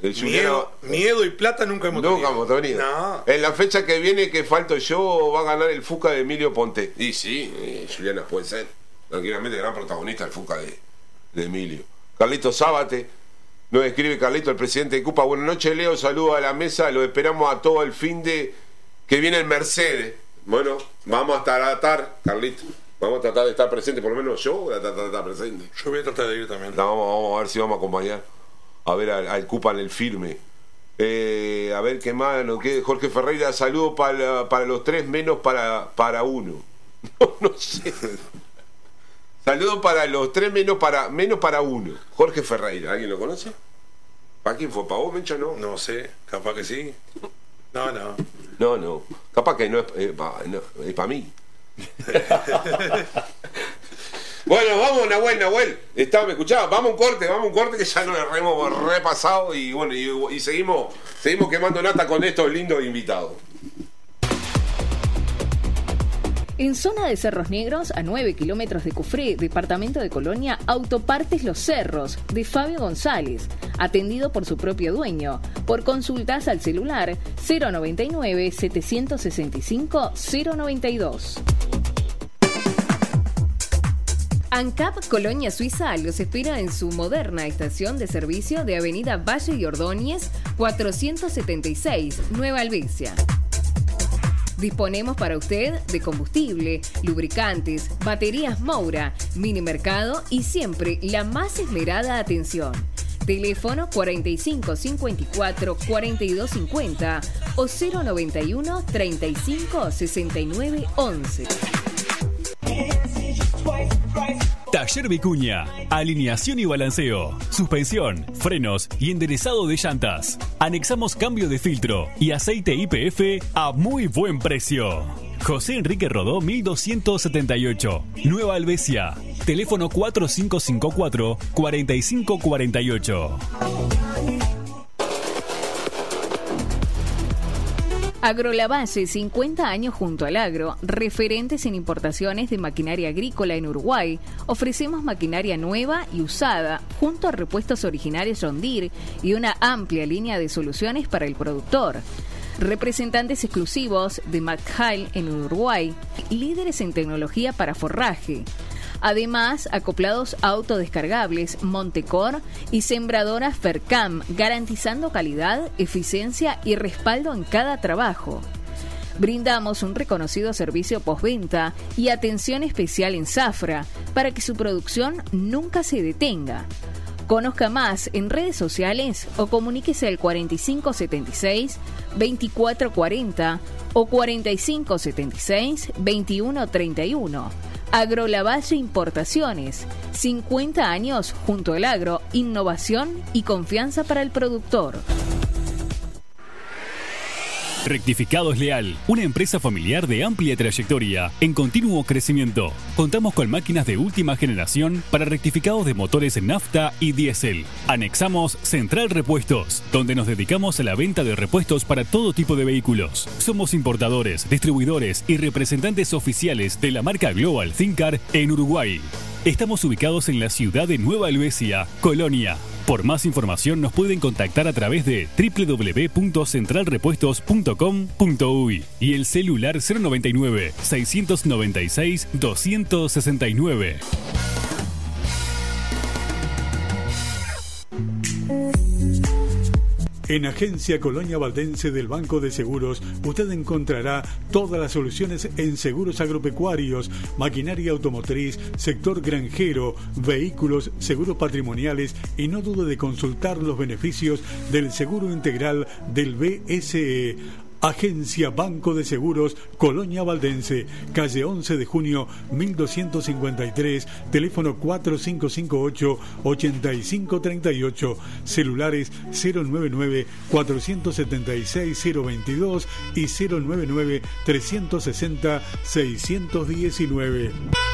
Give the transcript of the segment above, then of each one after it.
Miedo y plata nunca hemos tenido. No. En la fecha que viene, que falto yo, va a ganar el Fuca de Emilio Ponte. Y sí, Juliana puede ser tranquilamente gran protagonista el Fuca de Emilio. Carlito Zábate nos escribe: Carlito, el presidente de CUPA. Buenas noches, Leo, saludos a la mesa, lo esperamos a todo el fin de que viene el Mercedes. Bueno, vamos a tratar, Carlito, vamos a tratar de estar presente, por lo menos yo voy a tratar de estar presente. Yo voy a tratar de ir también. Vamos a ver si vamos a acompañar a ver al CUPA en el firme. A ver qué más, Jorge Ferreira, saludos para los tres menos para uno. No sé. Saludos para los tres menos para uno. Jorge Ferreira, ¿alguien lo conoce? ¿Para quién fue? ¿Para vos, Mencho? No sé, capaz que sí. No. Capaz que no es para mí. Bueno, vamos, Nahuel. ¿Me escuchaba? Vamos un corte que ya nos hemos repasado y bueno, y seguimos quemando nata con estos lindos invitados. En zona de Cerros Negros, a 9 kilómetros de Cufré, departamento de Colonia, Autopartes Los Cerros, de Fabio González, atendido por su propio dueño. Por consultas al celular 099-765-092. ANCAP Colonia Suiza los espera en su moderna estación de servicio de Avenida Valle y Ordóñez 476, Nueva Albesia. Disponemos para usted de combustible, lubricantes, baterías Moura, mini mercado y siempre la más esmerada atención. Teléfono 4554-4250 o 091-356911. Taller Vicuña, alineación y balanceo, suspensión, frenos y enderezado de llantas. Anexamos cambio de filtro y aceite YPF a muy buen precio. José Enrique Rodó 1278, Nueva Albesia. Teléfono 4554-4548. Agrolavalle, 50 años junto al agro, referentes en importaciones de maquinaria agrícola en Uruguay. Ofrecemos maquinaria nueva y usada, junto a repuestos originales John Deere y una amplia línea de soluciones para el productor. Representantes exclusivos de McHale en Uruguay, líderes en tecnología para forraje. Además, acoplados autodescargables Montecor y sembradoras Fercam, garantizando calidad, eficiencia y respaldo en cada trabajo. Brindamos un reconocido servicio postventa y atención especial en zafra para que su producción nunca se detenga. Conozca más en redes sociales o comuníquese al 4576-2440 o 4576-2131. Agrolavalle Importaciones, 50 años junto al agro, innovación y confianza para el productor. Rectificados Leal, una empresa familiar de amplia trayectoria en continuo crecimiento. Contamos con máquinas de última generación para rectificados de motores nafta y diésel. Anexamos Central Repuestos, donde nos dedicamos a la venta de repuestos para todo tipo de vehículos. Somos importadores, distribuidores y representantes oficiales de la marca Global Thincar en Uruguay. Estamos ubicados en la ciudad de Nueva Albesia, Colonia. Por más información nos pueden contactar a través de www.centralrepuestos.com.uy y el celular 099-696-269. En Agencia Colonia Valdense del Banco de Seguros, usted encontrará todas las soluciones en seguros agropecuarios, maquinaria automotriz, sector granjero, vehículos, seguros patrimoniales y no dude de consultar los beneficios del seguro integral del BSE. Agencia Banco de Seguros Colonia Valdense, calle 11 de junio 1253, teléfono 4558-8538, celulares 099-476-022 y 099-360-619.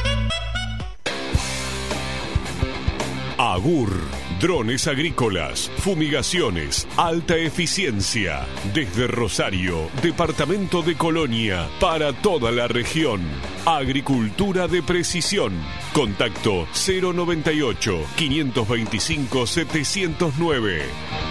Agur, drones agrícolas, fumigaciones, alta eficiencia. Desde Rosario, departamento de Colonia, para toda la región. Agricultura de precisión. Contacto 098-525-709.